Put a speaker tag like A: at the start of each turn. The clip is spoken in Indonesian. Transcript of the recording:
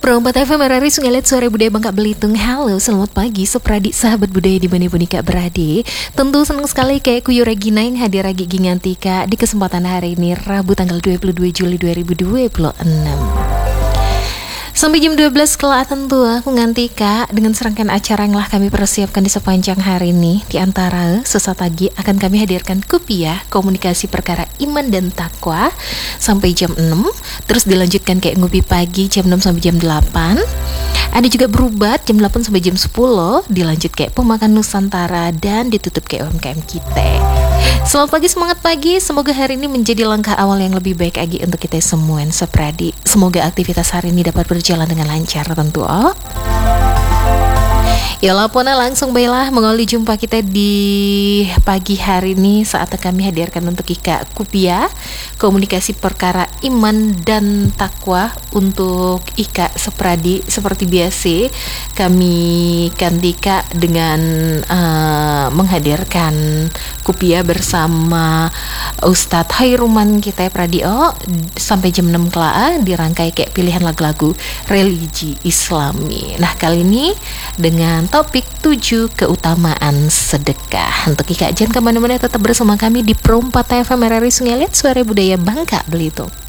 A: Perompat FM RRI Sungai Liat Suara Budaya Bangka Belitung. Halo, selamat pagi Supradi sahabat budaya dimanapun Ika berada. Tentu senang sekali kayak Kuyu Regina yang hadir lagi Gingantika di kesempatan hari ini Rabu tanggal 22 Juli 2026. Sampai jam 12 kelak tentu aku ngantika dengan serangkaian acara yang telah kami persiapkan di sepanjang hari ini. Di antara sesaat lagi akan kami hadirkan Kupiah, komunikasi perkara iman dan takwa sampai jam 6. Terus dilanjutkan kayak ngopi pagi jam 6 sampai jam 8. Ada juga berubat jam 8 sampai jam 10. Dilanjut kayak pemakan Nusantara dan ditutup kayak UMKM kita. Selamat pagi, semangat pagi. Semoga hari ini menjadi langkah awal yang lebih baik lagi untuk kita semua Sepradi. Semoga aktivitas hari ini dapat berjalan dengan lancar tentu. Ya lapona langsung baiklah mengawali jumpa kita di pagi hari ini saat kami hadirkan untuk Ika Kupiah, komunikasi perkara iman dan takwa untuk Ika Sepradi. Seperti biasa kami kantika dengan menghadirkan Kupiah bersama Ustadz Hairuman kita Pradio sampai jam 6 kelaa dirangkai kayak pilihan lagu-lagu religi Islami. Nah kali ini dengan topik 7 keutamaan sedekah. Untuk Ika jangan kemana-mana, tetap bersama kami di Perompat FM RRI Sungai Liat Suara Budaya Bangka Belitung.